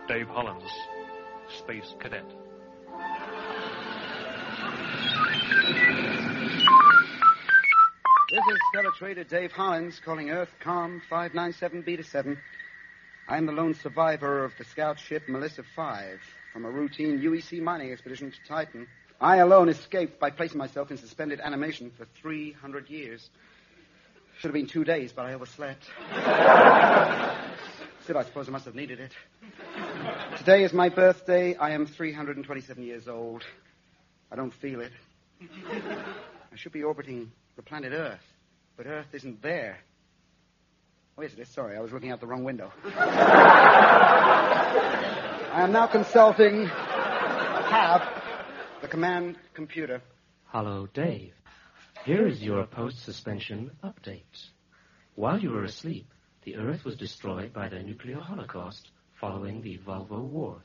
Dave Hollins, Space Cadet. This is Stellar Trader Dave Hollins calling Earth COM 597 Beta 7. I'm the lone survivor of the scout ship Melissa 5 from a routine UEC mining expedition to Titan. I alone escaped by placing myself in suspended animation for 300 years. Should have been 2 days, but I overslept. Still, I suppose I must have needed it. Today is my birthday. I am 327 years old. I don't feel it. I should be orbiting the planet Earth, but Earth isn't there. Oh, yes, it is. Sorry, I was looking out the wrong window. I am now consulting HAB, the command computer. Hello, Dave. Here is your post-suspension update. While you were asleep, the Earth was destroyed by the nuclear holocaust following the Volvo Wars.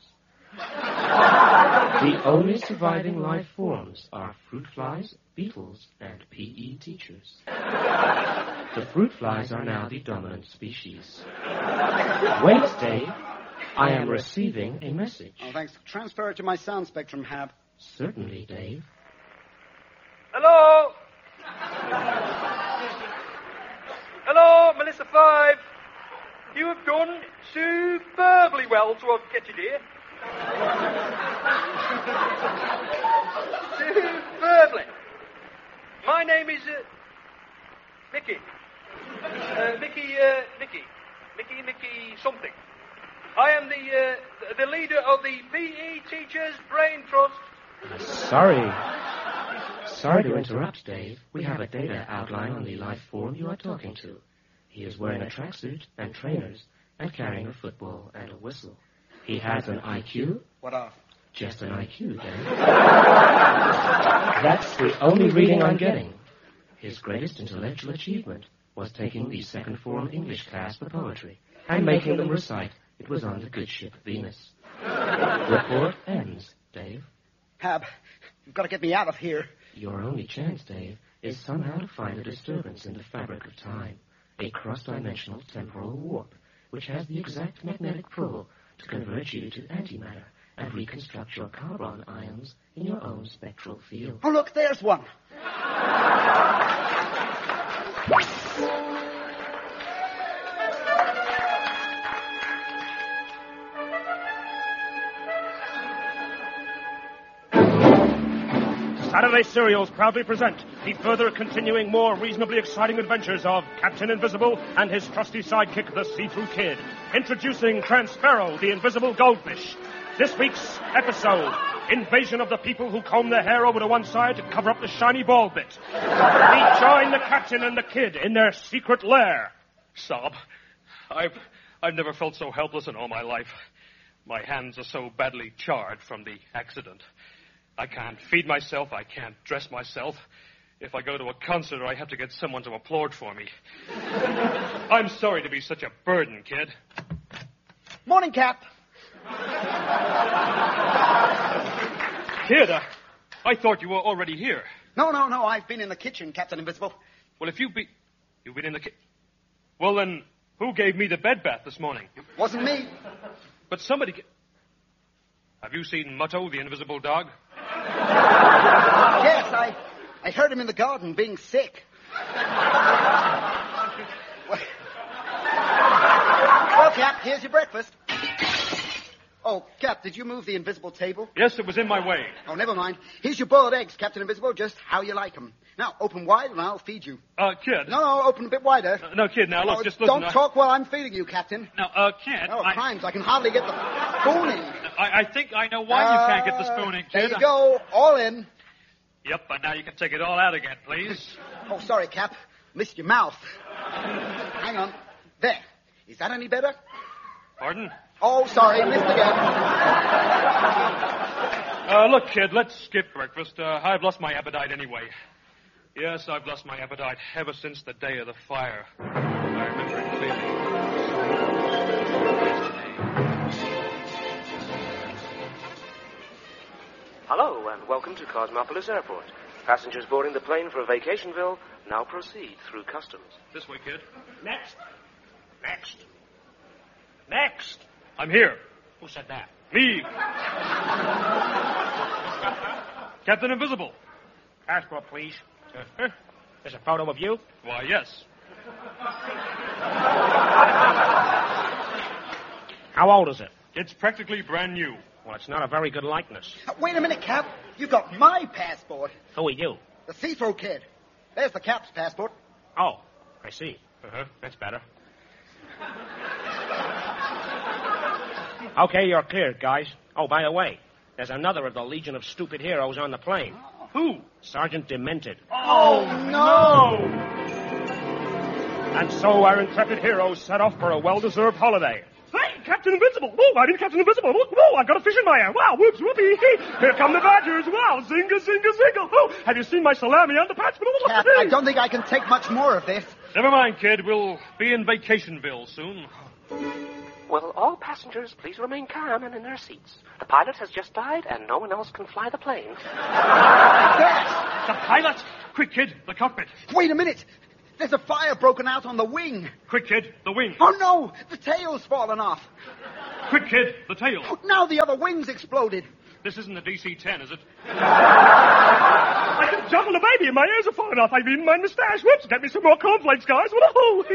The only surviving life forms are fruit flies, beetles, and PE teachers. The fruit flies are now the dominant species. Wait, Dave. I am receiving a message. Oh, thanks. Transfer it to my sound spectrum, HAB. Certainly, Dave. Hello? Hello, Melissa 5. You have done superbly well to get you dear. Superbly. My name is Mickey. Mickey something. I am the leader of the PE Teachers Brain Trust. Sorry to interrupt, Dave. We have a data outline on the life form you are talking to. He is wearing a tracksuit and trainers and carrying a football and a whistle. He has an IQ. What of? Just an IQ, Dave. That's the only reading I'm getting. His greatest intellectual achievement was taking the second form English class for poetry and making them recite it was on the good ship Venus. Report ends, Dave. HAB, you've got to get me out of here. Your only chance, Dave, is somehow to find a disturbance in the fabric of time, a cross-dimensional temporal warp, which has the exact magnetic pull to convert you to antimatter and reconstruct your carbon ions in your own spectral field. Oh, look, there's one. Saturday Serials proudly present the further continuing, more reasonably exciting adventures of Captain Invisible and his trusty sidekick, the See-Through Kid. Introducing Transparrow, the invisible goldfish. This week's episode, Invasion of the People Who Comb Their Hair Over to one side to cover up the shiny ball bit. We join the Captain and the Kid in their secret lair. Sob. I've never felt so helpless in all my life. My hands are so badly charred from the accident. I can't feed myself. I can't dress myself. If I go to a concert, I have to get someone to applaud for me. I'm sorry to be such a burden, kid. Morning, Cap. Kid, I thought you were already here. No. I've been in the kitchen, Captain Invisible. Well, if you've been in the kitchen. Well, then, who gave me the bed bath this morning? Wasn't me. But somebody... Have you seen Mutto, the invisible dog? Yes, I heard him in the garden being sick. Well, Cap, here's your breakfast. Oh, Cap, did you move the invisible table? Yes, it was in my way. Oh, never mind. Here's your boiled eggs, Captain Invisible, just how you like them. Now, open wide and I'll feed you. Kid. No, open a bit wider. No, kid, now, look, just look. Don't talk while I'm feeding you, Captain. Now, kid. Oh, crimes, I can hardly get the spooning. I think I know why you can't get the spooning, kid. There you go, all in. Yep, but now you can take it all out again, please. Oh, sorry, Cap. Missed your mouth. Hang on. There. Is that any better? Pardon? Oh, sorry, missed again. Look, kid, let's skip breakfast. I've lost my appetite anyway. Yes, I've lost my appetite ever since the day of the fire. I remember it clearly. Hello, and welcome to Cosmopolis Airport. Passengers boarding the plane for Vacationville now proceed through customs. This way, kid. Next. I'm here. Who said that? Me. Captain Invisible. Passport, please. There's a photo of you? Why, yes. How old is it? It's practically brand new. Well, it's not a very good likeness. Wait a minute, Cap. You got my passport. Who are you? The see-through kid. There's the Cap's passport. Oh, I see. That's better. Okay, you're cleared, guys. Oh, by the way, there's another of the Legion of Stupid Heroes on the plane. Who? Sergeant Demented. Oh, no! And so our intrepid heroes set off for a well-deserved holiday. Hey, Captain Invincible! Whoa, I mean Captain Invincible! Whoa, I've got a fish in my hand! Wow, whoops, whoopee! Here come the Badgers! Wow, zinga, zinga, zinga! Oh, have you seen my salami underpants? Cap, I don't think I can take much more of this. Never mind, kid. We'll be in Vacationville soon. Will all passengers please remain calm and in their seats? The pilot has just died, and no one else can fly the plane. Yes! The pilot! Quick, kid, the cockpit. Wait a minute. There's a fire broken out on the wing. Quick, kid, the wing. Oh, no! The tail's fallen off. Quick, kid, the tail. Now the other wing's exploded. This isn't a DC-10, is it? I can juggle a baby and my ears are falling off. I've eaten my mustache. Whoops, get me some more cornflakes, guys. Oh,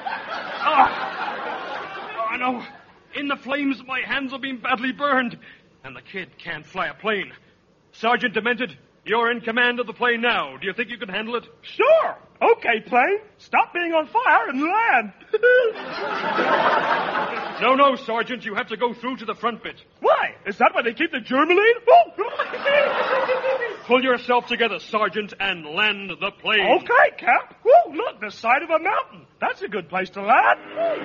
no. In the flames, my hands are being badly burned. And the kid can't fly a plane. Sergeant Demented, you're in command of the plane now. Do you think you can handle it? Sure. Okay, plane. Stop being on fire and land. No, Sergeant. You have to go through to the front bit. Why? Is that where they keep the Germaline? Oh. Pull yourself together, Sergeant, and land the plane. Okay, Cap. Whoa, look, the side of a mountain. That's a good place to land.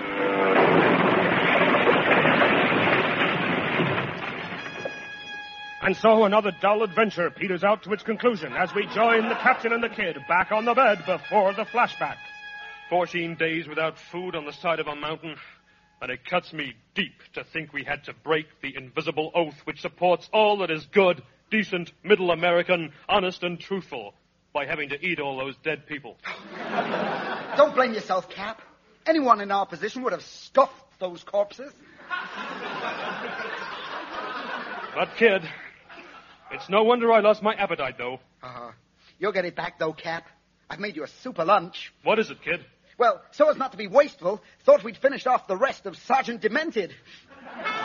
And so another dull adventure peters out to its conclusion as we join the captain and the kid back on the bed before the flashback. 14 days without food on the side of a mountain, and it cuts me deep to think we had to break the invisible oath which supports all that is good, decent, middle American, honest and truthful by having to eat all those dead people. Don't blame yourself, Cap. Anyone in our position would have scuffed those corpses. But, kid, it's no wonder I lost my appetite, though. You'll get it back, though, Cap. I've made you a super lunch. What is it, kid? Well, so as not to be wasteful, thought we'd finished off the rest of Sergeant Demented.